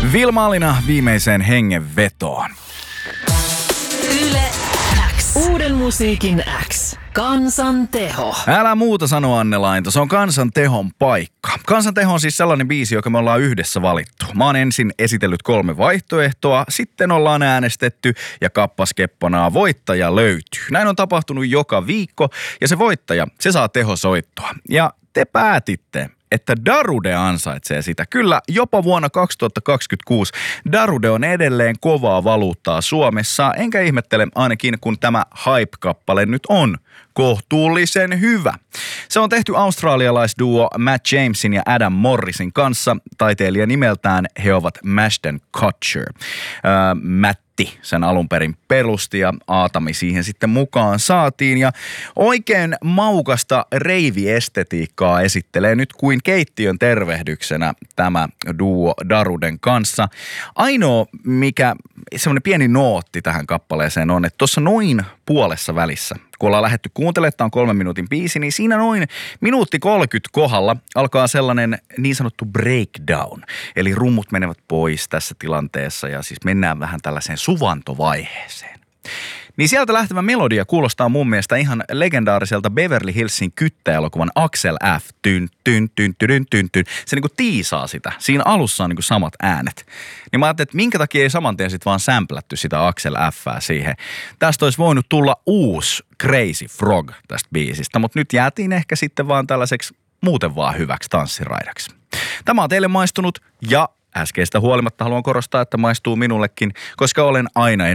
Vilma-Alina viimeiseen hengenvetoon. Yle X. Uuden musiikin X. Kansan teho. Älä muuta sanoa, Anne Lainto. Se on Kansan tehon paikka. Kansan teho on siis sellainen biisi, joka me ollaan yhdessä valittu. Mä oon ensin esitellyt 3 vaihtoehtoa, sitten ollaan äänestetty ja kappaskeppana voittaja löytyy. Näin on tapahtunut joka viikko ja se voittaja, se saa tehosoittoa. Ja te päätitte, että Darude ansaitsee sitä. Kyllä, jopa vuonna 2026 Darude on edelleen kovaa valuuttaa Suomessa, enkä ihmettele ainakin, kun tämä Hype-kappale nyt on kohtuullisen hyvä. Se on tehty australialaisduo Matt Jamesin ja Adam Morrisin kanssa. Taiteilija nimeltään he ovat Ashton Kutcher. Matti sen alun perin perusti ja Aatami siihen sitten mukaan saatiin. Ja oikein maukasta reiviestetiikkaa esittelee nyt kuin keittiön tervehdyksenä tämä duo Daruden kanssa. Ainoa mikä semmoinen pieni nootti tähän kappaleeseen on, että tuossa noin puolessa välissä, kun ollaan lähdetty kuuntelemaan, tämä on 3 minuutin biisi, niin siinä noin minuutti 30 kohdalla alkaa sellainen niin sanottu breakdown. Eli rummut menevät pois tässä tilanteessa ja siis mennään vähän tällaiseen suvantovaiheeseen. Niin sieltä lähtevä melodia kuulostaa mun mielestä ihan legendaariselta Beverly Hillsin kyttäelokuvan Axel F. Tyn. Se niinku tiisaa sitä. Siinä alussa on niinku samat äänet. Niin mä ajattelin, että minkä takia ei saman tien sit vaan sämplätty sitä Axel F:ää siihen. Tästä olisi voinut tulla uusi Crazy Frog tästä biisistä, mutta nyt jäätiin ehkä sitten vaan tällaiseksi muuten vaan hyväksi tanssiraidaksi. Tämä on teille maistunut ja äskeistä huolimatta haluan korostaa, että maistuu minullekin, koska olen aina